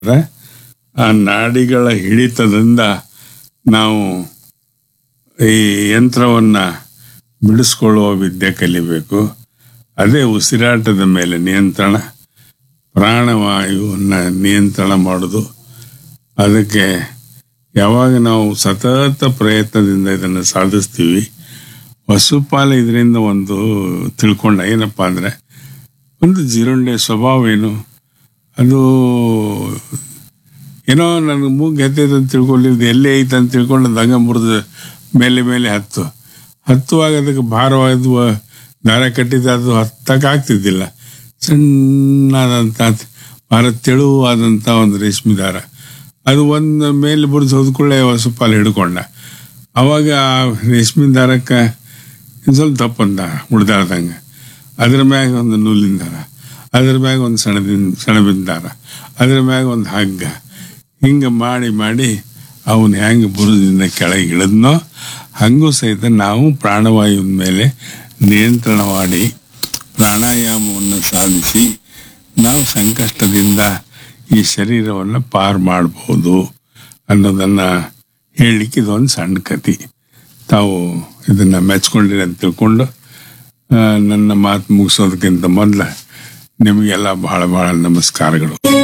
ಆ ನಾಡಿಗಳ ಹಿಡಿತದಿಂದ ನಾವು ಈ ಯಂತ್ರವನ್ನು ಬಿಡಿಸ್ಕೊಳ್ಳುವ ವಿದ್ಯೆ ಕಲಿಬೇಕು. ಅದೇ ಉಸಿರಾಟದ ಮೇಲೆ ನಿಯಂತ್ರಣ, ಪ್ರಾಣವಾಯುವನ್ನು ನಿಯಂತ್ರಣ ಮಾಡೋದು. ಅದಕ್ಕೆ ಯಾವಾಗ ನಾವು ಸತತ ಪ್ರಯತ್ನದಿಂದ ಇದನ್ನು ಸಾಧಿಸ್ತೀವಿ. ವಸುಪಾಲ ಇದರಿಂದ ಒಂದು ತಿಳ್ಕೊಂಡ ಏನಪ್ಪ ಅಂದರೆ, ಒಂದು ಜೀರುಂಡೆ ಸ್ವಭಾವ ಏನು, ಅದು ಏನೋ ನನಗೆ ಮೂಗು ಎತ್ತೈತೆ ಅಂತ ತಿಳ್ಕೊಂಡಿದ್ದು, ಎಲ್ಲೇ ಐತೆ ಅಂತ ತಿಳ್ಕೊಂಡು ದಂಗ ಮುರಿದು ಮೇಲೆ ಹತ್ತುವಾಗ ಅದಕ್ಕೆ ಭಾರವಾದ ದಾರ ಕಟ್ಟಿದ್ದು ಅದು ಹತ್ತಕ್ಕಾಗ್ತಿದ್ದಿಲ್ಲ. ಸಣ್ಣದಾದಂಥ ಭಾರ ತೆಳುವಾದಂಥ ಒಂದು ರೇಷ್ಮೆ ದಾರ, ಅದು ಒಂದು ಮೇಲೆ ಬುರ್ದು ಹೋದ್ಕೊಳ್ಳೆ ವಸುಪಾಲ ಹಿಡ್ಕೊಂಡ. ಅವಾಗ ಆ ರೇಷ್ಮೆ ದಾರಕ್ಕೆ ಇನ್ನು ಸ್ವಲ್ಪ ದಪ್ಪಂದ ಉಡ್ದಾಡ್ದಂಗೆ, ಅದ್ರ ಮ್ಯಾಗ ಒಂದು ನೂಲಿನ ದಾರ, ಅದ್ರ ಮ್ಯಾಗ ಒಂದು ಸೆಣಬಿನ ದಾರ, ಅದ್ರ ಮ್ಯಾಗ ಒಂದು ಹಗ್ಗ, ಹಿಂಗೆ ಮಾಡಿ ಅವನು ಹೆಂಗೆ ಬುರುದಿಂದ ಕೆಳಗೆ ಇಳಿದ್ನೋ ಹಂಗೂ ಸಹಿತ ನಾವು ಪ್ರಾಣವಾಯುವಿನ ಮೇಲೆ ನಿಯಂತ್ರಣ ಮಾಡಿ ಪ್ರಾಣಾಯಾಮವನ್ನು ಸಾಧಿಸಿ ನಾವು ಸಂಕಷ್ಟದಿಂದ ಈ ಶರೀರವನ್ನು ಪಾರು ಮಾಡ್ಬೋದು ಅನ್ನೋದನ್ನು ಹೇಳಲಿಕ್ಕೆ ಇದೊಂದು ಸಣ್ಣ ಕತೆ. ತಾವು ಇದನ್ನು ಮೆಚ್ಕೊಂಡಿರಿ ಅಂತ ತಿಳ್ಕೊಂಡು ನನ್ನ ಮಾತು ಮುಗಿಸೋದಕ್ಕಿಂತ ಮೊದಲು ನಿಮಗೆಲ್ಲ ಬಹಳ ನಮಸ್ಕಾರಗಳು.